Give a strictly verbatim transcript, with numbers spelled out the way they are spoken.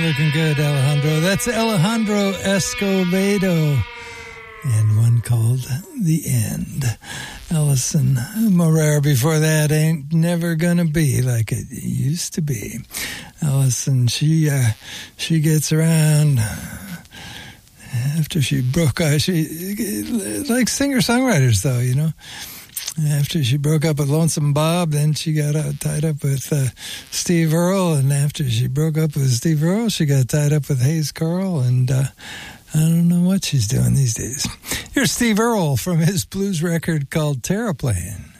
looking good, Alejandro. That's Alejandro Escovedo. And one called The End. Alison Morer before that, Ain't Never Gonna Be Like It Used to Be. Alison, she uh, she gets around after she broke up. She like singer-songwriters, though, you know. After she broke up with Lonesome Bob, then she got uh, tied up with uh, Steve Earle. And after she broke up with Steve Earle, she got tied up with Hayes Carl. And uh, I don't know what she's doing these days. Here's Steve Earle from his blues record called Terraplane.